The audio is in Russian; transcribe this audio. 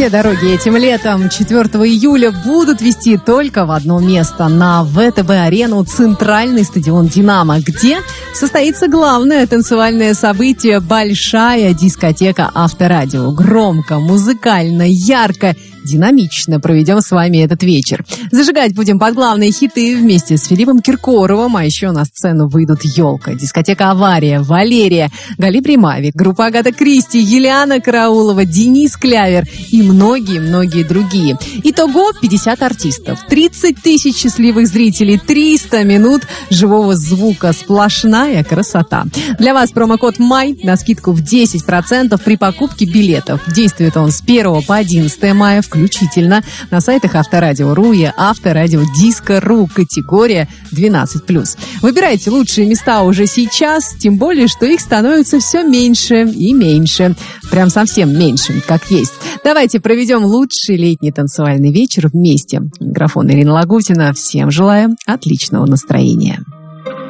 Все дороги этим летом 4 июля будут вести только в одно место – на ВТБ-арену «Центральный стадион «Динамо», где состоится главное танцевальное событие – большая дискотека «Авторадио». Громко, музыкально, ярко, динамично проведем с вами этот вечер. Зажигать будем под главные хиты вместе с Филиппом Киркоровым, а еще на сцену выйдут «Елка», дискотека «Авария», «Валерия», Галибри Мавик, группа Агата Кристи, Елена Караулова, Денис Клявер и многие-многие другие. Итого 50 артистов, 30 тысяч счастливых зрителей, 300 минут живого звука, сплошная красота. Для вас промокод МАЙ на скидку в 10% при покупке билетов. Действует он с 1 по 11 мая включительно на сайтах Авторадио.ру и Авторадио Диско.ру, категория 12+. Выбирайте лучшие места уже сейчас, тем более, что их становится все меньше и меньше. Прям совсем меньше, как есть. Давайте проведем лучший летний танцевальный вечер вместе. Микрофон Ирина Лагутина. Всем желаю отличного настроения.